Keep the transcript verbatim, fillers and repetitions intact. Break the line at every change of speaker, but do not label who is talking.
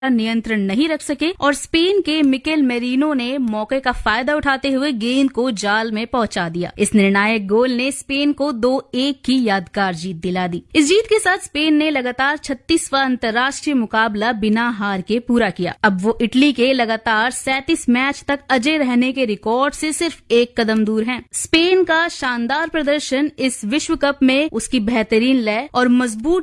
नियंत्रण नहीं रख सके और स्पेन के मिकेल मेरिनो ने मौके का फायदा उठाते हुए गेंद को जाल में पहुंचा दिया। इस निर्णायक गोल ने स्पेन को दो एक की यादगार जीत दिला दी। इस जीत के साथ स्पेन ने लगातार छत्तीसवां अंतर्राष्ट्रीय मुकाबला बिना हार के पूरा किया। अब वो इटली के लगातार सैंतीस मैच तक अजय रहने के रिकॉर्ड से सिर्फ एक कदम दूर हैं। स्पेन का शानदार प्रदर्शन इस विश्व कप में उसकी बेहतरीन लय और मजबूत